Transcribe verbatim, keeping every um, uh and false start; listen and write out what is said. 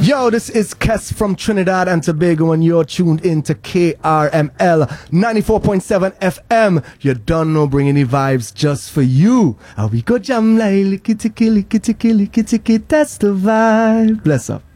Yo, this is Kes from Trinidad and Tobago, and you're tuned in to K R M L ninety-four point seven F M. You don't know, bringing the vibes just for you. And we go jam like kitty killy kitty killy kitty kitty. That's the vibe. Bless up.